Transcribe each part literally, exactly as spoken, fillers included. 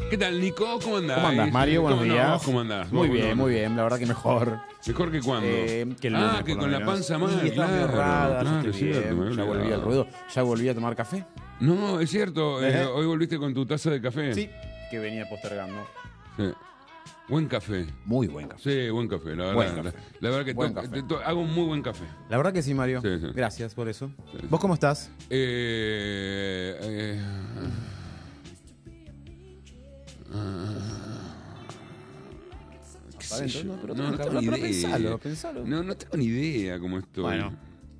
¿Qué tal, Nico? ¿Cómo andás? ¿Cómo andás, Mario? Buenos ¿Cómo, días. no, ¿Cómo andás? Muy ¿Vos, bien, no? muy bien. La verdad que mejor. ¿Mejor que cuándo? Eh, que el lunes, ah, que por con lo la menos. panza mal, Sí, estaba medio claro. rara, claro, yo es estoy cierto, me bien. había Ya volví al olvidado. ruedo. ¿Ya volví a tomar café? No, es cierto. eh, ¿Eh? hoy volviste con tu taza de café. Sí, que venía postergando. Sí. Buen café. Muy buen café. Sí, buen café, la verdad. Buen La, café. la verdad que Buen to- café. to- hago un muy buen café. La verdad que sí, Mario. Sí, sí. Gracias por eso. Sí, sí. ¿Vos cómo estás? Eh, eh, qué sé Adentro, yo. no, pero No, no tranca, tengo ni pero idea. pensalo, pensalo. No, no tengo ni idea cómo estoy. Bueno.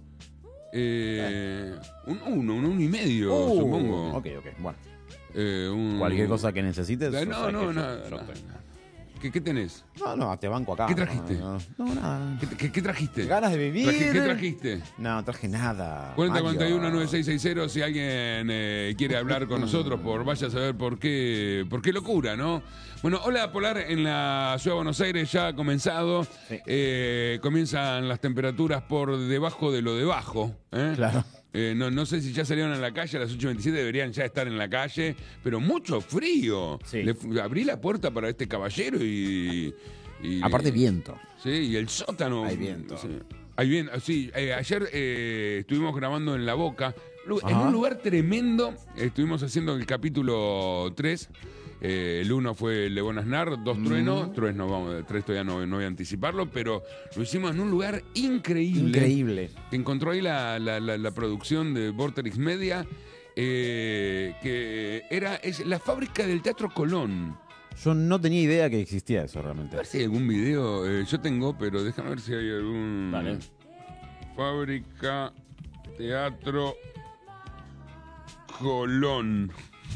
Eh, un uno, un uno y medio, Uh, supongo. Ok, ok. Bueno. Eh, un- Cualquier cosa que necesites. Eh, o No, sea, no, que yo- nada. yo nada. estoy. ¿Qué, qué tenés? No, no, te banco acá. ¿Qué trajiste? No, no, no, nada. ¿Qué, qué- qué trajiste? Ganas de vivir. Traje- ¿Qué trajiste? No, traje nada. cuarenta cuarenta y uno Mario. nueve seis seis cero si alguien eh, quiere hablar con nosotros, por vaya a saber por qué, por qué locura, ¿no? Bueno, Hola Polar en la ciudad de Buenos Aires ya ha comenzado. Sí. Eh, comienzan las temperaturas por debajo de lo debajo. ¿eh? Claro. Eh, no, no sé si ya salieron a la calle, a las ocho y veintisiete deberían ya estar en la calle, pero mucho frío. Sí. Le fu- abrí la puerta para este caballero y... y- Aparte, viento. Sí, y el sótano. Hay viento. Sí. Hay viento, sí. Eh, ayer eh, estuvimos grabando en La Boca, lu- en Ajá. un lugar tremendo. Estuvimos haciendo el capítulo tres. Eh, el uno fue el de Bonasnar, dos truenos. Tres no vamos, tres todavía no, no voy a anticiparlo, pero lo hicimos en un lugar increíble. Increíble. Que encontró ahí la, la- la- la producción de Vorterix Media, eh, que era es la fábrica del Teatro Colón. Yo no tenía idea que existía eso A realmente. ver si hay algún video. eh, yo tengo, pero déjame ver si hay algún. Dale. Fábrica Teatro Colón.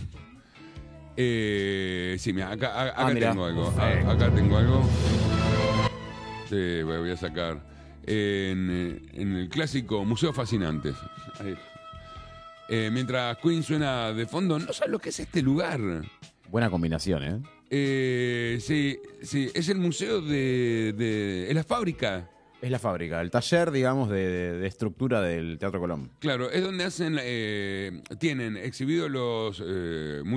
Eh, sí, mira, acá, a- acá Ah, mirá. tengo algo. Perfecto. A- acá tengo algo. Sí, voy voy a sacar. En, eh, en el clásico Museo Fascinantes. Ahí. Eh, mientras Queen suena de fondo, no sabes lo que es este lugar. Buena combinación, ¿eh? Eh, sí, sí, es el museo de, de. Es la fábrica. Es la fábrica, el taller, digamos, de, de- de estructura del Teatro Colón. Claro, es donde hacen. eh, tienen exhibidos los. eh,